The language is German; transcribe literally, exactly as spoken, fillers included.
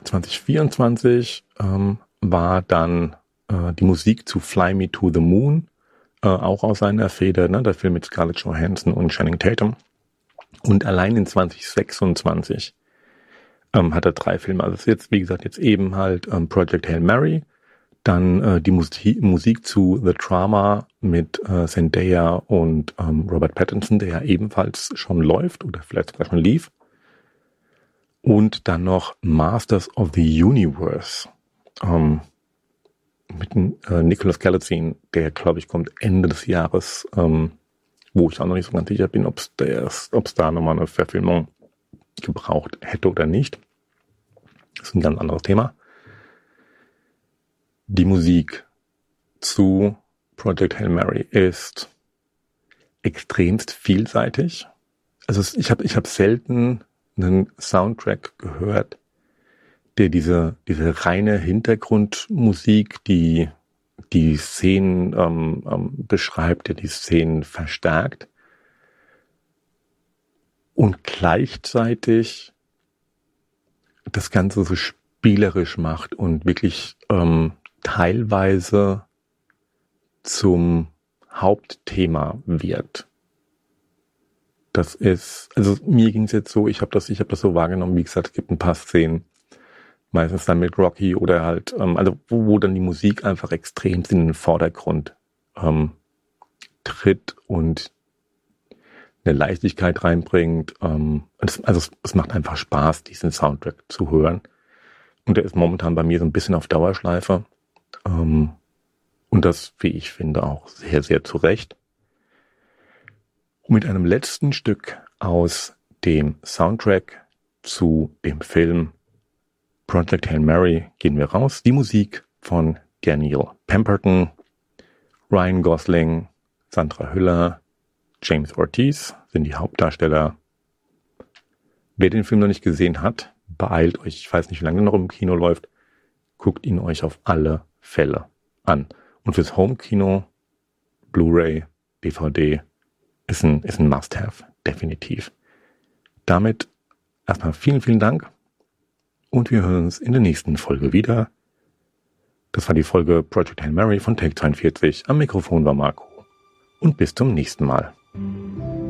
zwanzig vierundzwanzig ähm, war dann äh, die Musik zu Fly Me to the Moon, äh, auch aus seiner Feder, ne? Der Film mit Scarlett Johansson und Channing Tatum. Und allein in zwanzig sechsundzwanzig ähm, hat er drei Filme. Also es ist jetzt, wie gesagt, jetzt eben halt ähm, Project Hail Mary, dann äh, die Musik, Musik zu The Drama mit äh, Zendaya und ähm, Robert Pattinson, der ja ebenfalls schon läuft oder vielleicht sogar schon lief. Und dann noch Masters of the Universe ähm, mit äh, Nicholas Galitzine, der, glaube ich, kommt Ende des Jahres, ähm, wo ich auch noch nicht so ganz sicher bin, ob es da nochmal eine Verfilmung gebraucht hätte oder nicht. Das ist ein ganz anderes Thema. Die Musik zu Project Hail Mary ist extremst vielseitig. Also ich habe ich hab selten einen Soundtrack gehört, der diese diese reine Hintergrundmusik, die die Szenen ähm, ähm, beschreibt, der die Szenen verstärkt und gleichzeitig das Ganze so spielerisch macht und wirklich ähm, teilweise zum Hauptthema wird. Das ist, also mir ging es jetzt so, ich habe das, ich habe das so wahrgenommen, wie gesagt, es gibt ein paar Szenen, meistens dann mit Rocky oder halt, ähm, also wo, wo dann die Musik einfach extrem in den Vordergrund ähm, tritt und eine Leichtigkeit reinbringt. Ähm, es, also es, es macht einfach Spaß, diesen Soundtrack zu hören. Und der ist momentan bei mir so ein bisschen auf Dauerschleife. Ähm, und das, wie ich finde, auch sehr, sehr zu Recht. Und mit einem letzten Stück aus dem Soundtrack zu dem Film Project Hail Mary gehen wir raus. Die Musik von Daniel Pemberton, Ryan Gosling, Sandra Hüller, James Ortiz sind die Hauptdarsteller. Wer den Film noch nicht gesehen hat, beeilt euch. Ich weiß nicht, wie lange er noch im Kino läuft. Guckt ihn euch auf alle Fälle an. Und fürs Home-Kino, Blu-ray, D V D ist ein, ist ein Must-Have, definitiv. Damit erstmal vielen, vielen Dank. Und wir hören uns in der nächsten Folge wieder. Das war die Folge Project Hail Mary von Take zweiundvierzig. Am Mikrofon war Marco. Und bis zum nächsten Mal.